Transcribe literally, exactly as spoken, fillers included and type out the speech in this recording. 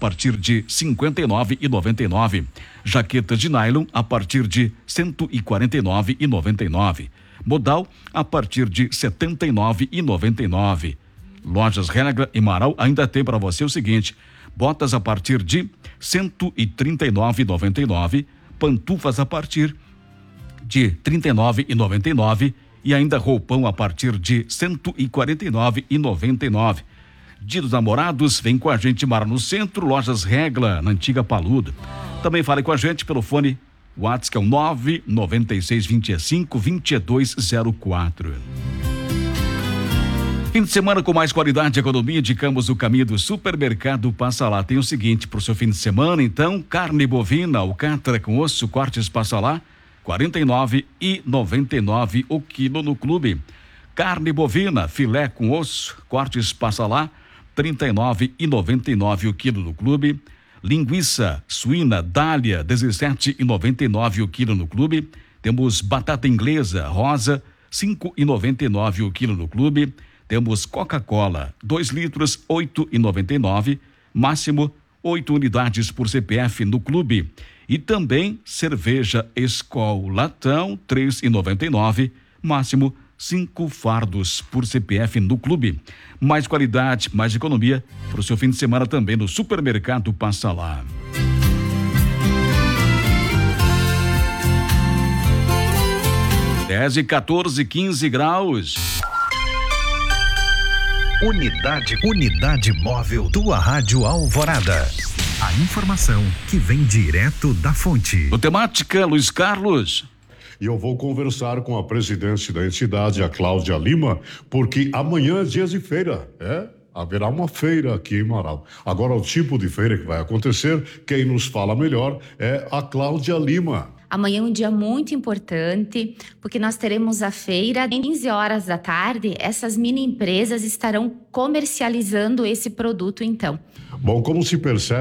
partir de cinquenta e nove reais e noventa e nove centavos. Jaqueta de nylon a partir de cento e quarenta e nove reais e noventa e nove centavos. Modal a partir de setenta e nove reais e noventa e nove centavos. Lojas Regra e Marau ainda tem para você o seguinte: botas a partir de cento e trinta e nove reais e noventa e nove centavos, pantufas a partir de trinta e nove reais e noventa e nove centavos e ainda roupão a partir de cento e quarenta e nove reais e noventa e nove centavos. Dia dos Namorados, vem com a gente, Mara no Centro, Lojas Regla, na antiga Paludo. Também fale com a gente pelo fone WhatsApp, que é o nove nove seis dois cinco dois dois zero quatro. Fim de semana com mais qualidade e economia, indicamos o caminho do Supermercado Passa Lá. Tem o seguinte, para o seu fim de semana, então, carne bovina, alcatra com osso, cortes Passa Lá, quarenta e nove reais e noventa e nove centavos o quilo no clube. Carne bovina, filé com osso, cortes Passa Lá, trinta e nove reais e noventa e nove centavos o quilo no clube. Linguiça suína Dália, dezessete reais e noventa e nove centavos o quilo no clube. Temos batata inglesa rosa, cinco reais e noventa e nove centavos o quilo no clube. Temos Coca-Cola, dois litros, oito reais e noventa e nove centavos, máximo oito unidades por C P F no clube. E também cerveja Skol latão, três reais e noventa e nove centavos, máximo cinco fardos por C P F no clube. Mais qualidade, mais economia para o seu fim de semana também no Supermercado Passa Lá. dez e quatorze, quinze graus. Unidade, unidade móvel, tua Rádio Alvorada. A informação que vem direto da fonte. O Temática, Luiz Carlos. E eu vou conversar com a presidente da entidade, a Cláudia Lima, porque amanhã é dia de feira, é? Haverá uma feira aqui em Marau. Agora, o tipo de feira que vai acontecer, quem nos fala melhor é a Cláudia Lima. Amanhã é um dia muito importante, porque nós teremos a feira. Às quinze horas da tarde, essas mini empresas estarão comercializando esse produto, então. Bom, como se percebe,